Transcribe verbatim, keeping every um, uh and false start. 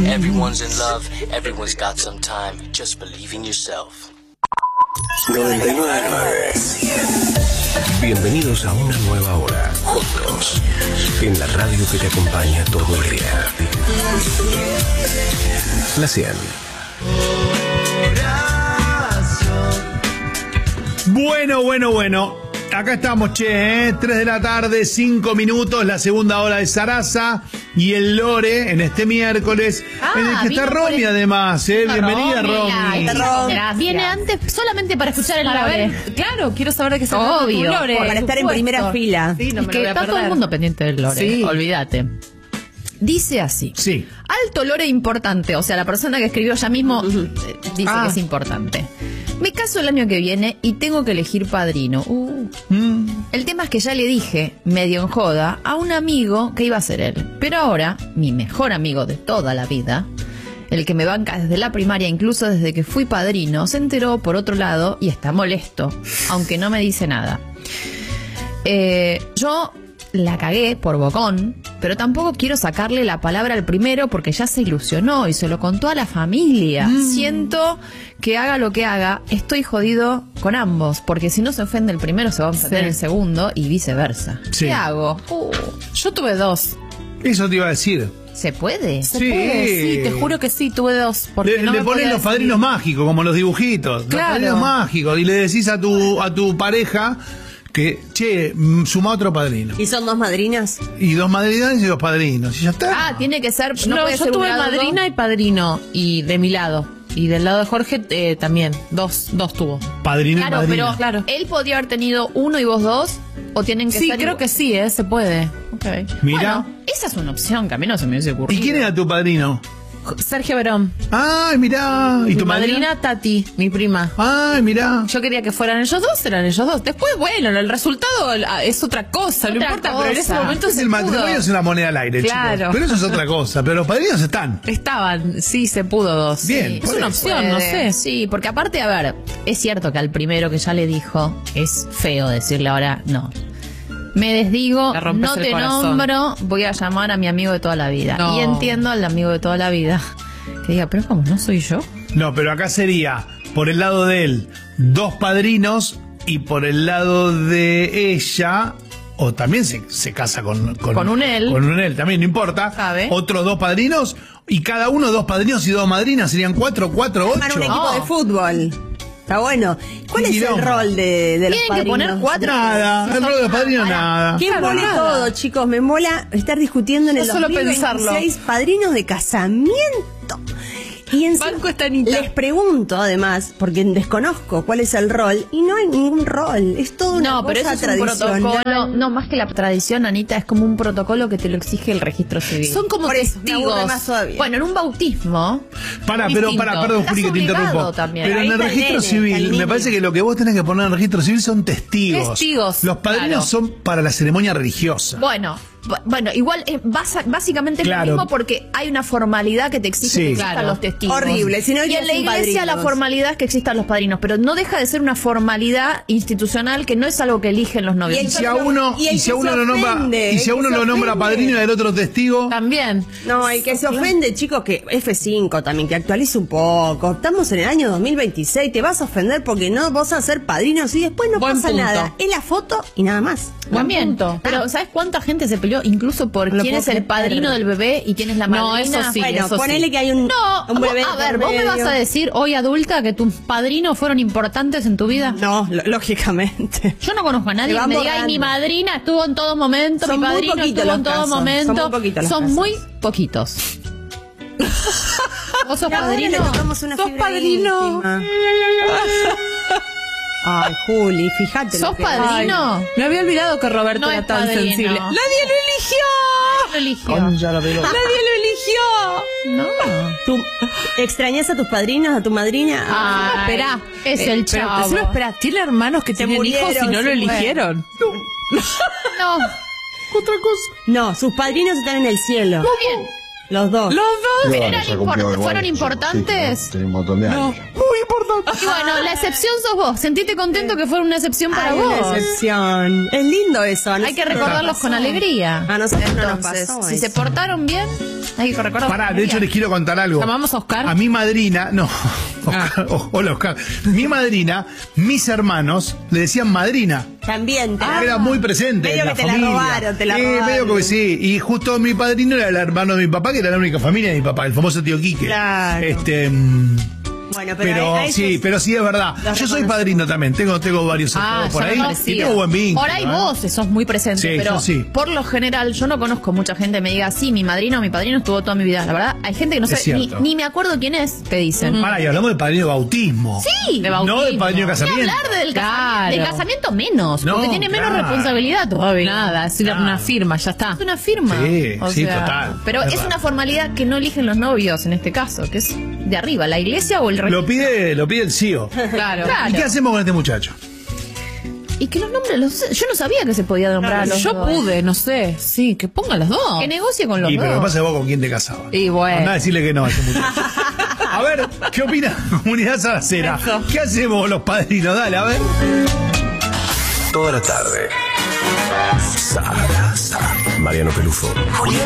Everyone's in love, everyone's got some time. Just believe in yourself. noventa y nueve punto nueve. Bienvenidos a una nueva hora, juntos, en la radio que te acompaña todo el día. La cien. Bueno, bueno, bueno. Acá estamos, che, ¿eh? tres de la tarde, cinco minutos, la segunda hora de Sarasa y el Lore en este miércoles, Ah, en el que está vino por Romy el- además, ¿eh? Vino Bienvenida, Romy, Romy. ay, Gracias. Viene antes solamente para escuchar el Para Lore. ver, claro, quiero saber de qué se trata tu Obvio. Lore. Por Para estar en supuesto. primera fila. Sí, no Es me que lo voy a está todo el perder. mundo pendiente del Lore, Sí. olvídate. Dice así. Sí. Alto Lore importante, o sea, la persona que escribió ya mismo eh, dice Ah. que es importante. Me caso el año que viene y tengo que elegir padrino. Uh. Mm. El tema es que ya le dije, medio en joda, a un amigo que iba a ser él. Pero ahora, mi mejor amigo de toda la vida, el que me banca desde la primaria, incluso desde que fui padrino, se enteró por otro lado y está molesto, aunque no me dice nada. Eh, yo la cagué por bocón, pero tampoco quiero sacarle la palabra al primero porque ya se ilusionó y se lo contó a la familia. Mm. Siento que haga lo que haga, estoy jodido con ambos, porque si no se ofende el primero se va a ofender Sí. el segundo y viceversa. Sí. ¿Qué hago? Uh, Yo tuve dos. Eso te iba a decir. ¿Se puede? ¿Se Sí. puede? Sí, te juro que sí, tuve dos. Porque Le, no le me ponen podía los decidir. padrinos mágicos, como los dibujitos. Los Claro. padrinos mágicos. Y le decís a tu, a tu pareja que, che, mm, suma otro padrino. ¿Y son dos madrinas? Y dos madrinas y dos padrinos. Y ya está. Ah, tiene que ser... No, No, puede yo ser un tuve lado, madrina y padrino. Y de mi lado. Y del lado de Jorge eh, también. Dos, dos tuvo. Padrino y Claro, madrina. pero Claro. él podría haber tenido uno y vos dos, o tienen que Sí, ser... creo igual- que sí, ¿eh? Se puede. Okay. Mira. Bueno, esa es una opción que a mí no se me hubiese ¿Y ocurrido. quién era tu padrino? Sergio Verón. Ay, mirá. ¿Y Mi tu madrina? madrina Tati, mi prima. Ay, mirá. Yo quería que fueran ellos dos, eran ellos dos. Después, bueno, el resultado ah, es otra cosa, no Otra importa, pero en ese cosa. momento se El matrimonio pudo. es una moneda al aire, Claro. chicos. Pero eso es otra cosa. Pero los padrinos están. Estaban, sí, se pudo dos. Bien, Sí, por es una eso. opción, no Puede. sé. Sí, porque aparte, a ver, es cierto que al primero que ya le dijo, es feo decirle ahora, no. Me desdigo, Le rompes no el te corazón. nombro, voy a llamar a mi amigo de toda la vida. No. Y entiendo al amigo de toda la vida que diga, pero ¿cómo no soy yo? No, pero acá sería, por el lado de él, dos padrinos y por el lado de ella, o también se, se casa con, Con un él. Con un él, también, no importa. Sabe. Otros dos padrinos y cada uno dos padrinos y dos madrinas, serían cuatro, cuatro, Armar un ocho. equipo No. de fútbol. Está bueno. ¿Cuál Qué es el quilombo. rol de, de los Tienen que padrinos? poner cuatro. Nada, el rol de los padrinos nada. ¿Qué Claro, mole nada. todo, chicos? Me mola estar discutiendo en No el solo dos mil veintiséis pensarlo. padrinos de casamiento. Y encima Banco esta Anita. les pregunto, además, porque desconozco cuál es el rol, y no hay ningún rol. Es todo una No, pero eso cosa es un tradicional. protocolo. No, más que la tradición, Anita, es como un protocolo que te lo exige el registro civil. Son como Por eso, me aburre testigos. más todavía. Bueno, en un bautismo. Para, pero Distinto. para, perdón, Estás Juli, que te obligado interrumpo. también. Pero Ahí en el está el registro nene, está el civil, me niño. parece que lo que vos tenés que poner en el registro civil son testigos. Testigos, Los padrinos claro. son para la ceremonia religiosa. Bueno, bu- bueno, igual eh, basa- básicamente es Claro. lo mismo porque hay una formalidad que te exige Sí. que existan Claro. los testigos. Horrible, si no, y ya en la sin iglesia la padrinos. formalidad es que existan los padrinos, pero no deja de ser una formalidad institucional que no es algo que eligen los novios. Y Y el si a uno, Y el y si a que uno se lo nombra, ofende, y si a el uno que se lo nombra ofende. padrino y al otro testigo, También. No, el que se ofende, chicos, que F cinco también, que actualice un poco. Estamos en el año dos mil veintiséis, te vas a ofender porque no vas a ser padrinos y después no Buen pasa punto. nada. Es la foto y nada más. Buen También, punto. pero ¿sabes cuánta gente se peleó incluso por No quién puedo es el creer. padrino del bebé y quién es la No, madrina? eso sí. bueno, eso ponele sí. que hay un, No, un bebé. a ver, por ¿vos me medio. vas a decir hoy adulta que tus padrinos fueron importantes en tu vida? No, lo- lógicamente. Yo no conozco a nadie Se que van me diga, ay, borrando. mi madrina estuvo en todo momento, Son mi muy padrino poquitos estuvo en los todo casos, momento. son muy poquitos los Son casos. muy poquitos. ¿Vos sos Y ahora le padrino? tocamos una ¿Sos fibra padrino? íntima. Ay, Juli, fíjate. lo ¿Sos que- padrino? Ay, me había olvidado que Roberto No era es tan padrino. sensible. ¡Nadie lo eligió! Lo eligió. ¡Nadie lo eligió! No. ¿Tú extrañas a tus padrinos, a tu madrina? Ay, espera. es Eh, el pero, chavo. pero espera, ¿tiene hermanos que Se tienen murieron, hijos y no se lo fue. eligieron? No. otra cosa. No, sus padrinos están en el cielo. Muy bien. Los dos. Los dos. Pero eran import- ¿fueron importantes? Sí, tenía un montón de años. Y bueno, la excepción sos vos. Sentite contento que fuera una excepción para Ay, vos. una excepción. Es lindo eso. Hay que recordarlos con alegría. A nosotros no nos Entonces, pasó si eso. se portaron bien, hay que recordarlos Pará, con de hecho alegría. les quiero contar algo. ¿Llamamos a Oscar? A mi madrina, no, Oscar, o- hola Oscar. Mi madrina, mis hermanos le decían madrina. También. Te la- Era muy presente Medio en la que te la familia. robaron, te la Sí, robaron. medio que sí. Y justo mi padrino era el hermano de mi papá, que era la única familia de mi papá, el famoso tío Quique. Claro. Este, mm, Bueno, pero, pero a- a sí, ellos- pero sí es verdad. los Yo soy reconocemos. padrino también. Tengo, tengo varios Ah, hijos por ya ahí. me Y parecía. tengo buen vínculo. Por ahí ¿eh? vos sos muy presente, Sí, pero yo sí. por lo general yo no conozco mucha gente que me diga, sí, mi madrino o mi padrino estuvo toda mi vida. La verdad, hay gente que no Es sabe, ni, cierto. ni me acuerdo quién es, te dicen. Pará, y hablamos de padrino de bautismo. Sí, De bautismo. No de padrino de Ni casamiento. hablar del Claro. casamiento, del casamiento menos, No, porque tiene menos claro. responsabilidad todavía. Nada, es ir a una firma, ya está. Es una firma. Sí, O sí, sea, total. Pero Es es, raro. una formalidad que no eligen los novios en este caso, que es de arriba, la iglesia o el registro. Lo pide, lo pide el C E O. Claro. Claro. ¿Y qué hacemos con este muchacho? Y que los nombres, los, yo no sabía que se podía nombrar a los Yo dos. pude, no sé. Sí, que ponga los dos. Que negocie con los Y dos. pero lo que pasa es vos con quién te casabas. Y bueno. Andá a decirle que no a ese muchacho. A ver, ¿qué opina la comunidad saracera? ¿Qué hacemos los padrinos? Dale, a ver. Toda la tarde. Sarasa. Mariano Pelufo. Julieta